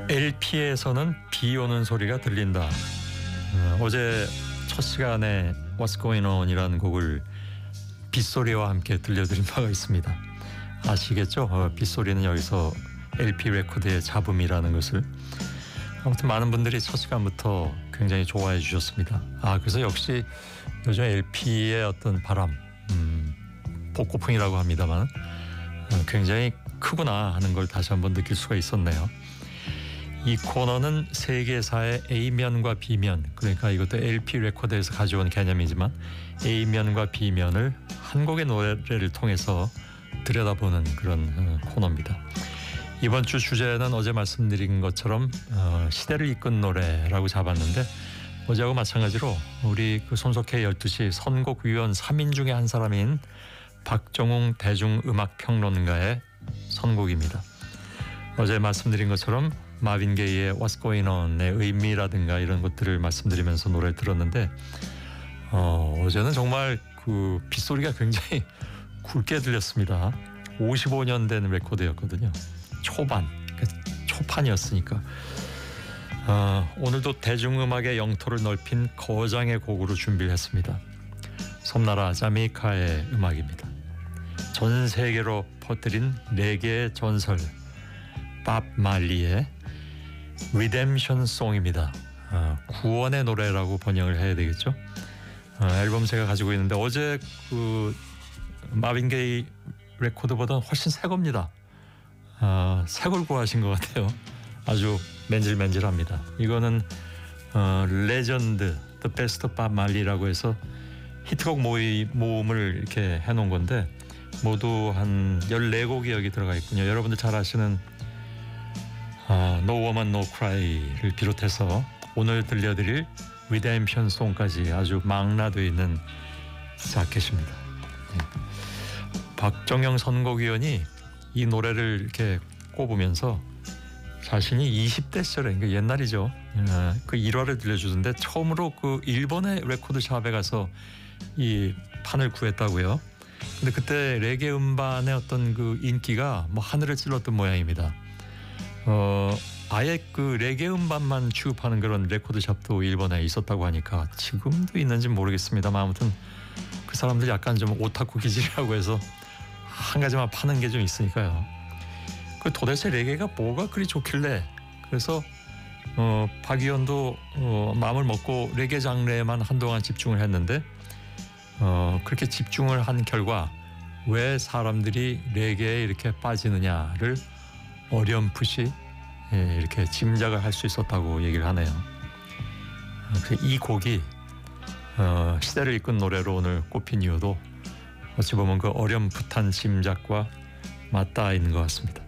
LP에서는 비 오는 소리가 들린다. 어제 첫 시간에 What's Going On 이라는 곡을 빗소리와 함께 들려드린 바가 있습니다. 아시겠죠? 빗소리는 여기서 LP 레코드의 잡음이라는 것을. 아무튼 많은 분들이 첫 시간부터 굉장히 좋아해 주셨습니다. 그래서 역시 요즘 LP의 어떤 바람, 복고풍이라고 합니다만 굉장히 크구나 하는 걸 다시 한번 느낄 수가 있었네요. 이 코너는 세계사의 A면과 B면, 그러니까 이것도 LP 레코드에서 가져온 개념이지만 A면과 B면을 한 곡의 노래를 통해서 들여다보는 그런 코너입니다. 이번 주 주제는 어제 말씀드린 것처럼 시대를 이끈 노래라고 잡았는데, 어제하고 마찬가지로 우리 그 손석희 12시 선곡위원 3인 중에 한 사람인 박정웅 대중음악평론가의 선곡입니다. 어제 말씀드린 것처럼 마빈 게이의 What's Going On의 의미라든가 이런 것들을 말씀드리면서 노래를 들었는데, 어제는 정말 그 빗소리가 굉장히 굵게 들렸습니다. 55년 된 레코드였거든요. 초판이었으니까. 오늘도 대중음악의 영토를 넓힌 거장의 곡으로 준비를 했습니다. 섬나라 자메이카의 음악입니다. 전 세계로 퍼뜨린 레게의 전설 밥 말리의 리뎀션 송입니다. 구원의 노래라고 번역을 해야 되겠죠. 앨범 제가 가지고 있는데 어제 그 마빈 게이 레코드보다는 훨씬 새 겁니다. 새 걸 구하신 것 같아요. 아주 맨질맨질합니다. 이거는 레전드 The Best 밥 말리라고 해서 히트곡 모음을 이렇게 해놓은 건데 모두 한 14곡이 여기 들어가 있군요. 여러분들 잘 아시는 No Woman No Cry를 비롯해서 오늘 들려드릴 리뎀션 송까지 아주 망라되어 있는 자켓입니다. 박정영 선곡위원이 이 노래를 이렇게 꼽으면서 자신이 20대 시절에, 그러니까 옛날이죠, 그 일화를 들려주던데 처음으로 그 일본의 레코드샵에 가서 이 판을 구했다고요. 근데 그때 레게 음반의 어떤 그 인기가 뭐 하늘을 찔렀던 모양입니다. 아예 그 레게 음반만 취급하는 그런 레코드샵도 일본에 있었다고 하니까 지금도 있는지 모르겠습니다만 아무튼 그 사람들 약간 좀 오타쿠 기질이라고 해서 한 가지만 파는 게 좀 있으니까요. 그 도대체 레게가 뭐가 그리 좋길래, 그래서 박 의원도 마음을 먹고 레게 장르에만 한동안 집중을 했는데 그렇게 집중을 한 결과 왜 사람들이 레게에 이렇게 빠지느냐를 어렴풋이 이렇게 짐작을 할 수 있었다고 얘기를 하네요. 이 곡이 시대를 이끈 노래로 오늘 꼽힌 이유도 어찌 보면 그 어렴풋한 짐작과 맞닿아 있는 것 같습니다.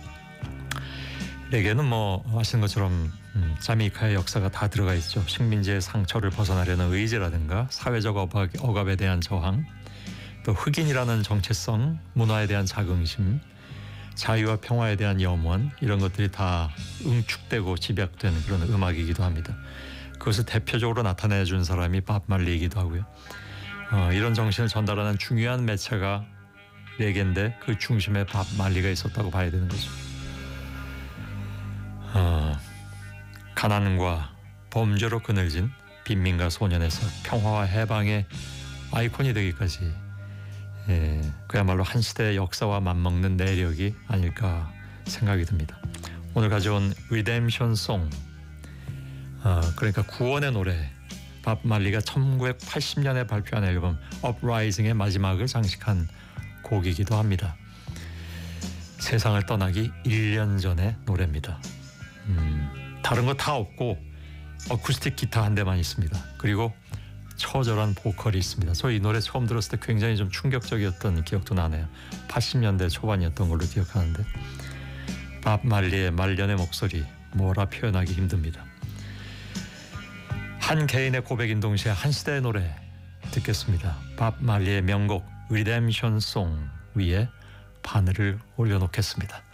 레게는 뭐 아시는 것처럼 자메이카의 역사가 다 들어가 있죠. 식민지의 상처를 벗어나려는 의지라든가 사회적 억압에 대한 저항, 또 흑인이라는 정체성, 문화에 대한 자긍심, 자유와 평화에 대한 염원, 이런 것들이 다 응축되고 집약된 그런 음악이기도 합니다. 그것을 대표적으로 나타내준 사람이 밥 말리이기도 하고요. 이런 정신을 전달하는 중요한 매체가 레게인데 그 중심에 밥 말리가 있었다고 봐야 되는 거죠. 가난과 범죄로 그늘진 빈민가 소년에서 평화와 해방의 아이콘이 되기까지 그야말로 한 시대의 역사와 맞먹는 내력이 아닐까 생각이 듭니다. 오늘 가져온 리뎀션 송, 그러니까 구원의 노래, 밥 말리가 1980년에 발표한 앨범 Uprising의 마지막을 장식한 곡이기도 합니다. 세상을 떠나기 1년 전의 노래입니다. 다른 거 다 없고 어쿠스틱 기타 한 대만 있습니다. 그리고 처절한 보컬이 있습니다. 저 이 노래 처음 들었을 때 굉장히 좀 충격적이었던 기억도 나네요. 80년대 초반이었던 걸로 기억하는데 밥 말리의 말년의 목소리 뭐라 표현하기 힘듭니다. 한 개인의 고백인 동시에 한 시대의 노래 듣겠습니다. 밥 말리의 명곡 리뎀션 송 위에 바늘을 올려놓겠습니다.